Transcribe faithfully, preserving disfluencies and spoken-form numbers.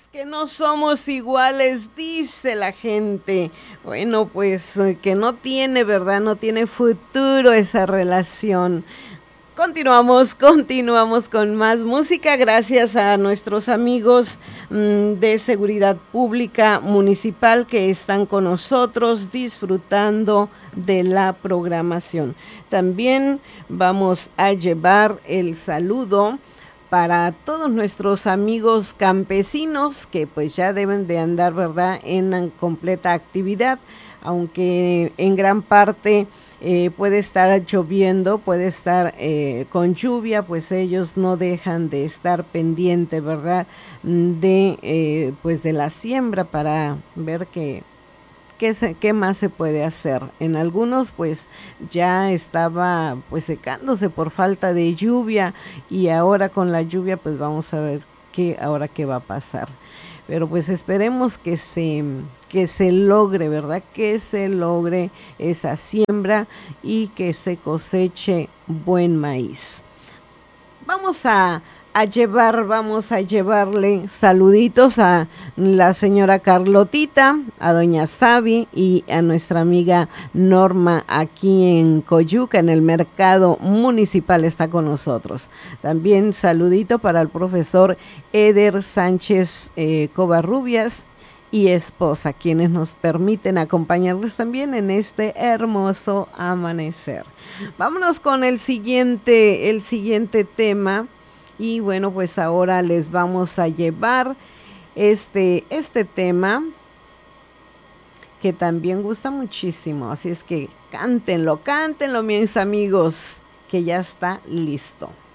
que no somos iguales, dice la gente. Bueno, pues que no tiene, ¿verdad? No tiene futuro esa relación. Continuamos, continuamos con más música gracias a nuestros amigos mmm, de Seguridad Pública Municipal que están con nosotros disfrutando de la programación. También vamos a llevar el saludo para todos nuestros amigos campesinos que pues ya deben de andar, ¿verdad?, en completa actividad, aunque en gran parte Eh, puede estar lloviendo, puede estar eh, con lluvia, pues ellos no dejan de estar pendiente, ¿verdad? De, eh, pues de la siembra para ver qué, qué, se, qué más se puede hacer. En algunos pues ya estaba pues secándose por falta de lluvia y ahora con la lluvia pues vamos a ver qué, ahora qué va a pasar. Pero pues esperemos que se, que se logre, ¿verdad? Que se logre esa siembra y que se coseche buen maíz. Vamos a, a llevar, vamos a llevarle saluditos a la señora Carlotita, a doña Sabi y a nuestra amiga Norma aquí en Coyuca, en el mercado municipal está con nosotros. También saludito para el profesor Eder Sánchez eh, Covarrubias y esposa, quienes nos permiten acompañarles también en este hermoso amanecer. Vámonos con el siguiente, el siguiente tema y bueno, pues ahora les vamos a llevar este, este tema que también gusta muchísimo, así es que cántenlo, cántenlo mis amigos, que ya está listo.